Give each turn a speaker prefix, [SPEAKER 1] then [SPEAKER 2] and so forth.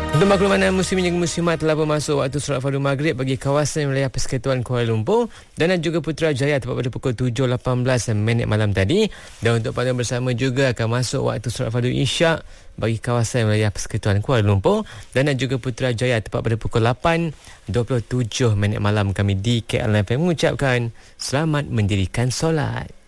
[SPEAKER 1] Untuk makluman muslimin yang muslimat telah bermasuk waktu solat fardu maghrib bagi kawasan wilayah Persekutuan Kuala Lumpur dan juga Putrajaya tepat pada pukul 7.18 minit malam tadi. Dan untuk pada bersama juga akan masuk waktu solat fardu isyak bagi kawasan wilayah Persekutuan Kuala Lumpur dan juga Putrajaya tepat pada pukul 8.27 minit malam. Kami di KL FM mengucapkan selamat mendirikan solat.